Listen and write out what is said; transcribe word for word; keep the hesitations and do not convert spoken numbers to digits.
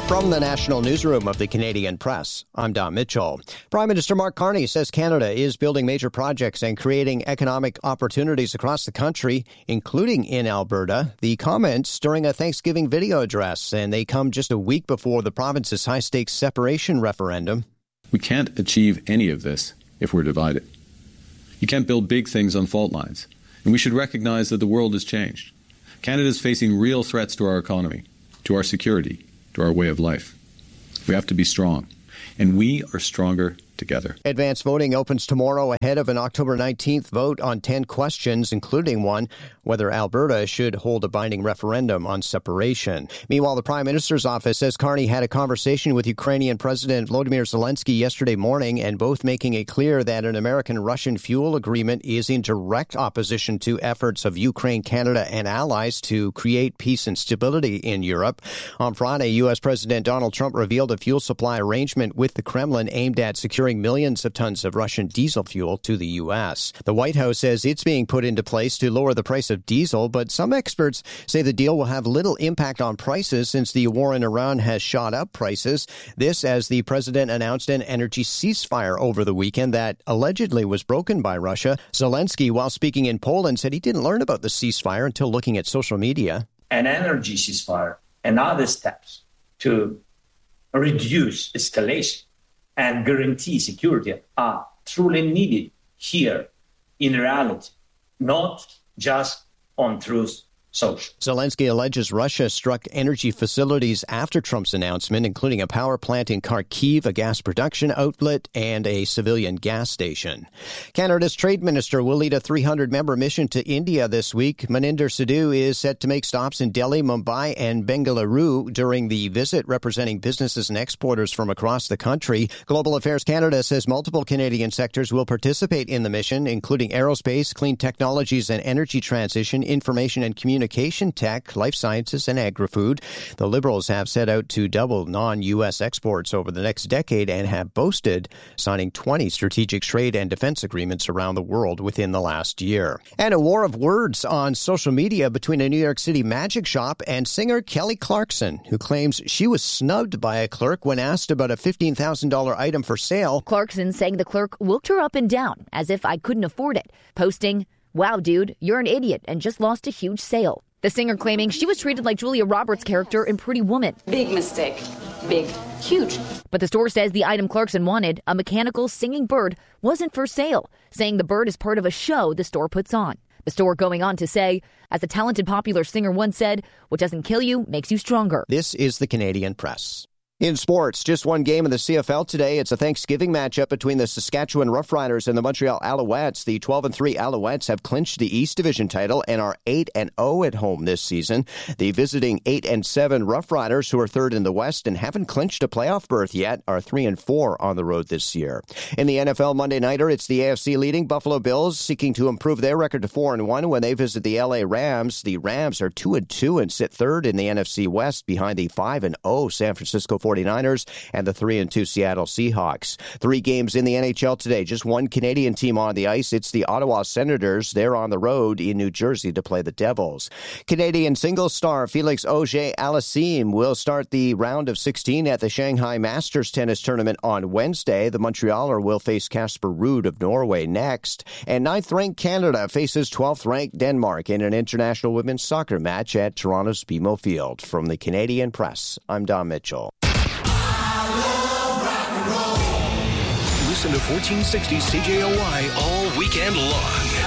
From the National Newsroom of the Canadian Press, I'm Don Mitchell. Prime Minister Mark Carney says Canada is building major projects and creating economic opportunities across the country, including in Alberta. The comments during a Thanksgiving video address, and they come just a week before the province's high-stakes separation referendum. We can't achieve any of this if we're divided. You can't build big things on fault lines. And we should recognize that the world has changed. Canada is facing real threats to our economy, to our security, to our way of life. We have to be strong, and we are stronger together. Advanced voting opens tomorrow ahead of an October nineteenth vote on ten questions, including one whether Alberta should hold a binding referendum on separation. Meanwhile, the Prime Minister's office says Carney had a conversation with Ukrainian President Volodymyr Zelensky yesterday morning, and both making it clear that an American-Russian fuel agreement is in direct opposition to efforts of Ukraine, Canada, and allies to create peace and stability in Europe. On Friday, U S. President Donald Trump revealed a fuel supply arrangement with the Kremlin aimed at securing millions of tons of Russian diesel fuel to the U S. The White House says it's being put into place to lower the price of diesel, but some experts say the deal will have little impact on prices since the war in Iran has shot up prices. This as the president announced an energy ceasefire over the weekend that allegedly was broken by Russia. Zelensky, while speaking in Poland, said he didn't learn about the ceasefire until looking at social media. An energy ceasefire and other steps to reduce escalation and guarantee security are truly needed here in reality, not just on truth social. Zelensky alleges Russia struck energy facilities after Trump's announcement, including a power plant in Kharkiv, a gas production outlet, and a civilian gas station. Canada's trade minister will lead a three hundred member mission to India this week. Maninder Sidhu is set to make stops in Delhi, Mumbai, and Bengaluru during the visit, representing businesses and exporters from across the country. Global Affairs Canada says multiple Canadian sectors will participate in the mission, including aerospace, clean technologies and energy transition, information and communication, communication tech, life sciences, and agri-food. The Liberals have set out to double non-U S exports over the next decade and have boasted signing twenty strategic trade and defense agreements around the world within the last year. And a war of words on social media between a New York City magic shop and singer Kelly Clarkson, who claims she was snubbed by a clerk when asked about a fifteen thousand dollars item for sale. Clarkson saying the clerk looked her up and down as if I couldn't afford it, posting, "Wow, dude, you're an idiot and just lost a huge sale." The singer claiming she was treated like Julia Roberts' character in Pretty Woman. Big mistake. Big. Huge. But the store says the item Clarkson wanted, a mechanical singing bird, wasn't for sale, saying the bird is part of a show the store puts on. The store going on to say, as a talented popular singer once said, "What doesn't kill you makes you stronger." This is the Canadian Press. In sports, just one game in the C F L today. It's a Thanksgiving matchup between the Saskatchewan Roughriders and the Montreal Alouettes. The twelve and three Alouettes have clinched the East Division title and are eight and oh at home this season. The visiting eight and seven Roughriders, who are third in the West and haven't clinched a playoff berth yet, are three and four on the road this year. In the N F L Monday Nighter, it's the A F C leading Buffalo Bills seeking to improve their record to four and one when they visit the L A Rams. The Rams are two and two and sit third in the N F C West behind the five and oh San Francisco forty-niners and the three and two Seattle Seahawks. Three games in the N H L today. Just one Canadian team on the ice. It's the Ottawa Senators. They're on the road in New Jersey to play the Devils. Canadian singles star Felix Auger-Aliassime will start the round of sixteen at the Shanghai Masters tennis tournament on Wednesday. The Montrealer will face Casper Ruud of Norway next. And ninth-ranked Canada faces twelfth-ranked Denmark in an international women's soccer match at Toronto's B M O Field. From the Canadian Press, I'm Don Mitchell. Listen to fourteen sixty C J O Y all weekend long.